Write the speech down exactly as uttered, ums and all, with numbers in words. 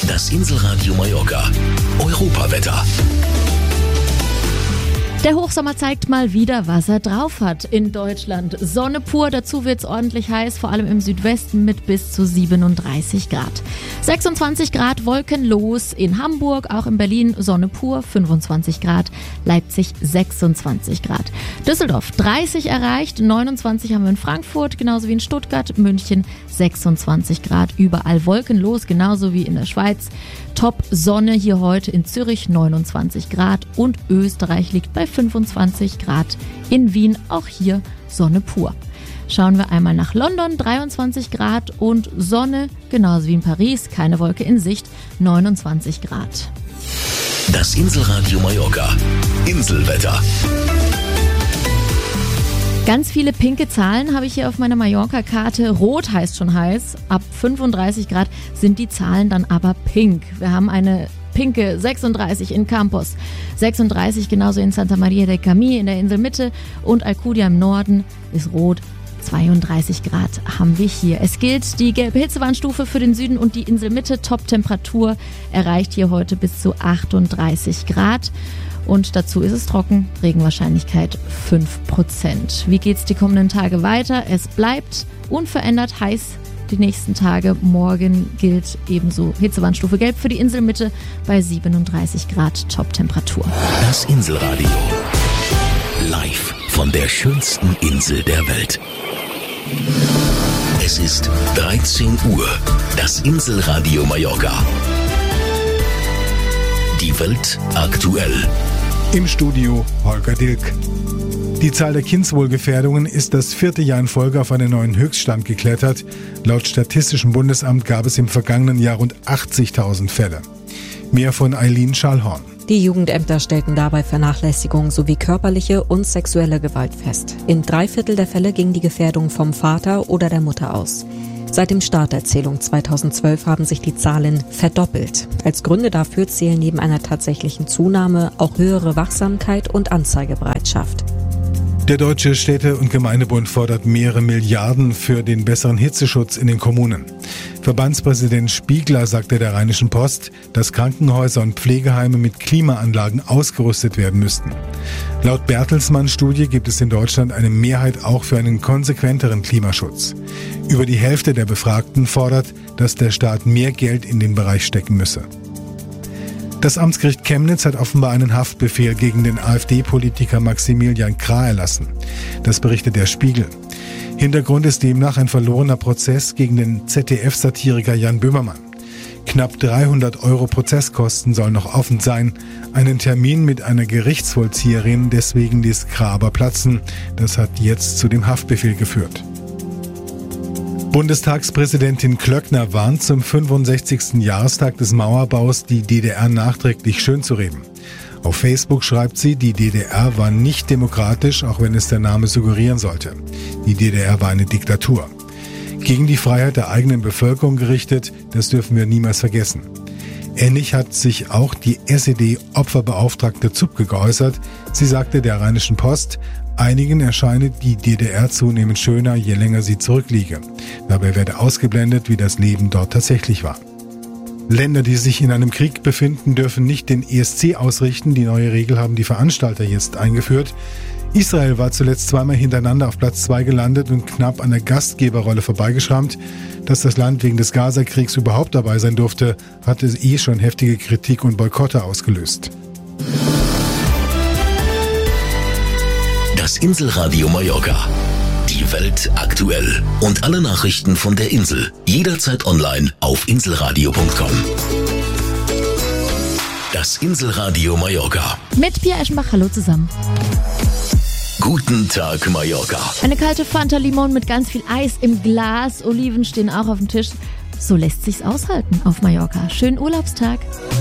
Das Inselradio Mallorca. Europawetter. Der Hochsommer zeigt mal wieder, was er drauf hat in Deutschland. Sonne pur, dazu wird's ordentlich heiß, vor allem im Südwesten mit bis zu siebenunddreißig Grad. sechsundzwanzig Grad wolkenlos in Hamburg, auch in Berlin Sonne pur, fünfundzwanzig Grad, Leipzig sechsundzwanzig Grad. Düsseldorf dreißig erreicht, neunundzwanzig haben wir in Frankfurt, genauso wie in Stuttgart, München sechsundzwanzig Grad, überall wolkenlos, genauso wie in der Schweiz. Top Sonne hier heute in Zürich, neunundzwanzig Grad und Österreich liegt bei fünfundzwanzig Grad. In Wien auch hier Sonne pur. Schauen wir einmal nach London, dreiundzwanzig Grad und Sonne, genauso wie in Paris, keine Wolke in Sicht, neunundzwanzig Grad. Das Inselradio Mallorca. Inselwetter. Ganz viele pinke Zahlen habe ich hier auf meiner Mallorca-Karte. Rot heißt schon heiß. Ab fünfunddreißig Grad sind die Zahlen dann aber pink. Wir haben eine pinke sechsunddreißig in Campos, sechsunddreißig genauso in Santa Maria del Camí in der Inselmitte und Alcudia im Norden ist rot. zweiunddreißig Grad haben wir hier. Es gilt die gelbe Hitzewarnstufe für den Süden und die Inselmitte. Top-Temperatur erreicht hier heute bis zu achtunddreißig Grad. Und dazu ist es trocken, Regenwahrscheinlichkeit fünf Prozent. Wie geht's die kommenden Tage weiter? Es bleibt unverändert heiß die nächsten Tage. Morgen gilt ebenso Hitzewarnstufe gelb für die Inselmitte bei siebenunddreißig Grad Top-Temperatur. Das Inselradio. Live von der schönsten Insel der Welt. Es ist dreizehn Uhr. Das Inselradio Mallorca. Die Welt aktuell. Im Studio Holger Dilk. Die Zahl der Kindswohlgefährdungen ist das vierte Jahr in Folge auf einen neuen Höchststand geklettert. Laut Statistischem Bundesamt gab es im vergangenen Jahr rund achtzigtausend Fälle. Mehr von Eileen Schallhorn. Die Jugendämter stellten dabei Vernachlässigung sowie körperliche und sexuelle Gewalt fest. In drei Viertel der Fälle ging die Gefährdung vom Vater oder der Mutter aus. Seit dem Start der Zählung zweitausendzwölf haben sich die Zahlen verdoppelt. Als Gründe dafür zählen neben einer tatsächlichen Zunahme auch höhere Wachsamkeit und Anzeigebereitschaft. Der Deutsche Städte- und Gemeindebund fordert mehrere Milliarden für den besseren Hitzeschutz in den Kommunen. Verbandspräsident Spiegler sagte der Rheinischen Post, dass Krankenhäuser und Pflegeheime mit Klimaanlagen ausgerüstet werden müssten. Laut Bertelsmann-Studie gibt es in Deutschland eine Mehrheit auch für einen konsequenteren Klimaschutz. Über die Hälfte der Befragten fordert, dass der Staat mehr Geld in den Bereich stecken müsse. Das Amtsgericht Chemnitz hat offenbar einen Haftbefehl gegen den AfD-Politiker Maximilian Krah erlassen. Das berichtet der Spiegel. Hintergrund ist demnach ein verlorener Prozess gegen den Z D F-Satiriker Jan Böhmermann. Knapp dreihundert Euro Prozesskosten sollen noch offen sein. Einen Termin mit einer Gerichtsvollzieherin, deswegen ließ Krah aber platzen. Das hat jetzt zu dem Haftbefehl geführt. Bundestagspräsidentin Klöckner warnt, zum fünfundsechzigsten Jahrestag des Mauerbaus die D D R nachträglich schönzureden. Auf Facebook schreibt sie, die D D R war nicht demokratisch, auch wenn es der Name suggerieren sollte. Die D D R war eine Diktatur. Gegen die Freiheit der eigenen Bevölkerung gerichtet, das dürfen wir niemals vergessen. Ähnlich hat sich auch die S E D-Opferbeauftragte Zupke geäußert. Sie sagte der Rheinischen Post, einigen erscheine die D D R zunehmend schöner, je länger sie zurückliege. Dabei werde ausgeblendet, wie das Leben dort tatsächlich war. Länder, die sich in einem Krieg befinden, dürfen nicht den E S C ausrichten. Die neue Regel haben die Veranstalter jetzt eingeführt. Israel war zuletzt zweimal hintereinander auf Platz zwei gelandet und knapp an der Gastgeberrolle vorbeigeschrammt. Dass das Land wegen des Gaza-Kriegs überhaupt dabei sein durfte, hatte eh schon heftige Kritik und Boykotte ausgelöst. Das Inselradio Mallorca. Die Welt aktuell. Und alle Nachrichten von der Insel. Jederzeit online auf inselradio punkt com. Das Inselradio Mallorca. Mit Pia Eschenbach, hallo zusammen. Guten Tag, Mallorca. Eine kalte Fanta Limon mit ganz viel Eis im Glas. Oliven stehen auch auf dem Tisch. So lässt sich's aushalten auf Mallorca. Schönen Urlaubstag.